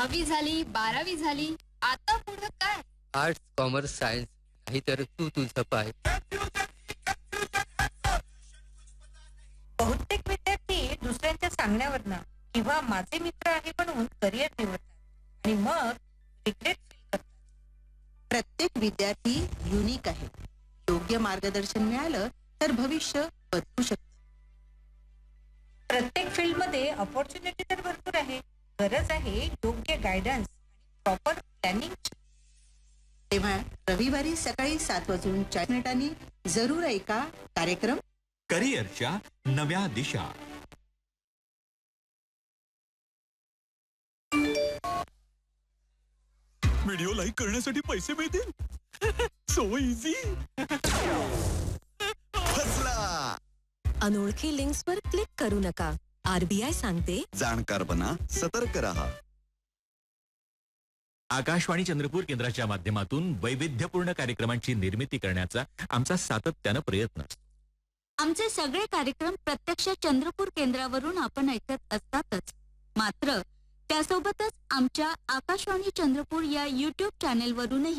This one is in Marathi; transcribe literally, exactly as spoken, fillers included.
दहावी झाली, बारावी झाली, आता पुढं काय? आर्ट्स, कॉमर्स, सायन्स, नाहीतर तू तुझं पाय. बहुतेक विद्यार्थी दुसऱ्यांच्या सांगण्यावरनं किंवा माझे मित्र आहे म्हणून करिअर निवडतात आणि मग रिग्रेट फील करतात. प्रत्येक विद्यार्थी युनिक आहे. योग्य मार्गदर्शन मिळालं तर भविष्य बदलू शकतं. प्रत्येक फील्ड मध्ये ऑपॉर्च्युनिटी तर भरपूर आहे. गरज आहे योग्य गायडन्स आणि प्रॉपर प्लॅनिंग. तेव्हा रविवारी सकाळी सात वाजून चार मिनिटांनी जरूर ऐका कार्यक्रम करिअरच्या नव्या दिशा. व्हिडिओ लाईक करण्यासाठी पैसे मिळतील. So easy. फसला. अनोळखी लिंक्सवर क्लिक करू नका. आरबीआय सांगते, जाणकार बना, सतर्क रहा. आकाशवाणी चंद्रपूर केंद्राच्या माध्यमातून वैविध्यपूर्ण कार्यक्रमांची निर्मिती करण्याचा आमचा सातत्यानं प्रयत्न असतो. आमचे सगळे कार्यक्रम प्रत्यक्ष चंद्रपूर केंद्रावरून आपण ऐकत असतातच, मात्र त्यासोबतच आमच्या आकाशवाणी चंद्रपूर या युट्यूब चॅनेलवरूनही